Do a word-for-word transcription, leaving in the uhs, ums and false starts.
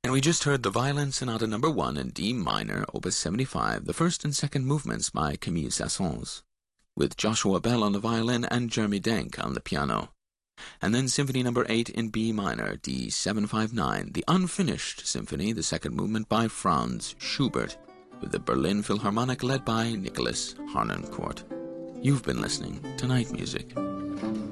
And we just heard the Violin Sonata number one in D minor, opus seventy-five, the first and second movements by Camille Saint-Saëns, with Joshua Bell on the violin and Jeremy Denk on the piano. And then Symphony number eight in B minor, D seven fifty-nine, the unfinished symphony, the second movement by Franz Schubert, with the Berlin Philharmonic led by Nicholas Harnoncourt. You've been listening to Night Music.